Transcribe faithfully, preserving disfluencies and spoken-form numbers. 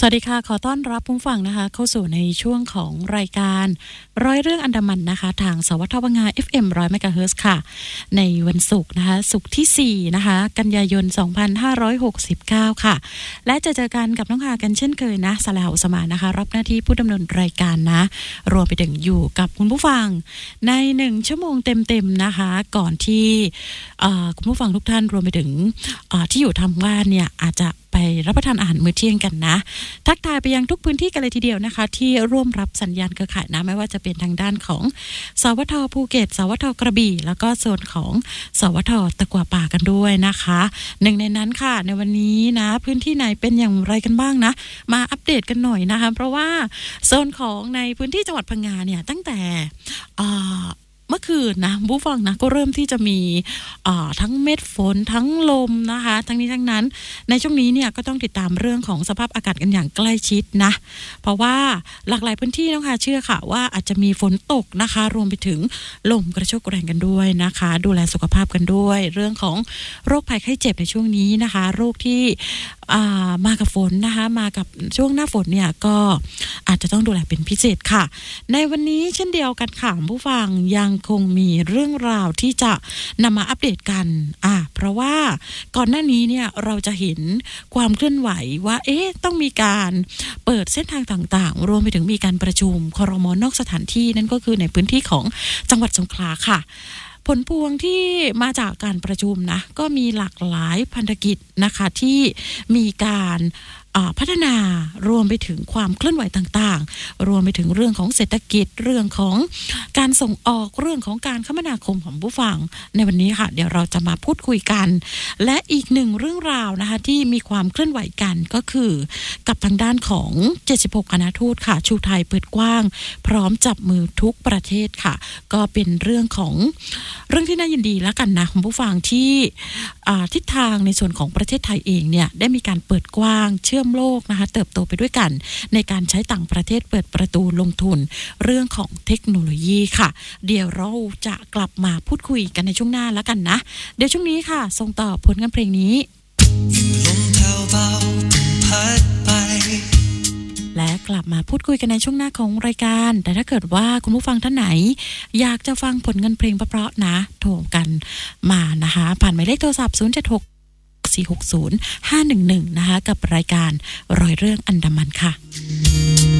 สวัสดีค่ะขอต้อนรับผู้ฟังนะคะเข้าสู่ในช่วงของรายการร้อยเรื่องอันดามันนะคะทางสวทบง เอฟ เอ็ม หนึ่งร้อย เมกะเฮิรตซ์ค่ะในวันศุกร์นะคะศุกร์ที่สี่นะคะกันยายนสองพันห้าร้อยหกสิบเก้าค่ะและจะเจอกันกับน้องหากันเช่นเคยนะสลาอุสมานนะคะรับหน้าที่ผู้ดำเนินรายการนะรวมไปถึงอยู่กับคุณผู้ฟังในหนึ่งชั่วโมงเต็มๆนะคะก่อนที่คุณผู้ฟังทุกท่านรวมไปถึงที่อยู่ทำงานเนี่ยอาจจะไปรับประทานอาหารมื้อเที่ยงกันนะทักทายไปยังทุกพื้นที่กันเลยทีเดียวนะคะที่ร่วมรับสัญญาณเครือข่ายนะไม่ว่าจะเป็นทางด้านของสวทภูเก็ตสวทกระบี่แล้วก็โซนของสวทตะกั่วป่ากันด้วยนะคะหนึ่งในนั้นค่ะในวันนี้นะพื้นที่ไหนเป็นอย่างไรกันบ้างนะมาอัปเดตกันหน่อยนะคะเพราะว่าโซนของในพื้นที่จังหวัดพังงาเนี่ยตั้งแต่เมื่อคืนนะผู้ฟังนะก็เริ่มที่จะมีทั้งเม็ดฝนทั้งลมนะคะทั้งนี้ทั้งนั้นในช่วงนี้เนี่ยก็ต้องติดตามเรื่องของสภาพอากาศกันอย่างใกล้ชิดนะเพราะว่าหลากหลายพื้นที่นะคะเชื่อค่ะว่าอาจจะมีฝนตกนะคะรวมไปถึงลมกระโชกแรงกันด้วยนะคะดูแลสุขภาพกันด้วยเรื่องของโรคภัยไข้เจ็บในช่วงนี้นะคะโรคที่มากับฝนนะคะมากับช่วงหน้าฝนเนี่ยก็อาจจะต้องดูแลเป็นพิเศษค่ะในวันนี้เช่นเดียวกันค่ะผู้ฟังยังคงมีเรื่องราวที่จะนำมาอัปเดตกันอ่ะเพราะว่าก่อนหน้านี้เนี่ยเราจะเห็นความเคลื่อนไหวว่าเอ๊ะต้องมีการเปิดเส้นทางต่างๆรวมไปถึงมีการประชุมครม.นอกสถานที่นั่นก็คือในพื้นที่ของจังหวัดสงขลาค่ะผลพวงที่มาจากการประชุมนะก็มีหลากหลายพันธกิจนะคะที่มีการพัฒนารวมไปถึงความเคลื่อนไหวต่างๆรวมไปถึงเรื่องของเศรษฐกิจเรื่องของการส่งออกเรื่องของการคมนาคมของผู้ฟังในวันนี้ค่ะเดี๋ยวเราจะมาพูดคุยกันและอีกหนึ่งเรื่องราวนะคะที่มีความเคลื่อนไหวกันก็คือกับทางด้านของเจ็ดสิบหกคณะทูตค่ะชูไทยเปิดกว้างพร้อมจับมือทุกประเทศค่ะก็เป็นเรื่องของเรื่องที่น่ายินดีแล้วกันนะคุณผู้ฟังที่ทิศทางในส่วนของประเทศไทยเองเนี่ยได้มีการเปิดกว้างเชื่อมโลกนะคะเติบโตไปด้วยกันในการใช้ต่างประเทศเปิดประตูลงทุนเรื่องของเทคโนโลยีค่ะเดี๋ยวเราจะกลับมาพูดคุยกันในช่วงหน้าแล้วกันนะเดี๋ยวช่วงนี้ค่ะส่งต่อผลงานเพลงนี้ลมแผ่วเบาพัดไปและกลับมาพูดคุยกันในช่วงหน้าของรายการแต่ถ้าเกิดว่าคุณผู้ฟังท่านไหนอยากจะฟังผลงานเพลงเพราะๆนะโทรกันมานะคะผ่านหมายเลขโทรศัพท์ศูนย์ เจ็ด หก สี่ หก ศูนย์ ห้า หนึ่ง หนึ่งนะคะกับรายการร้อยเรื่องอันดามันค่ะ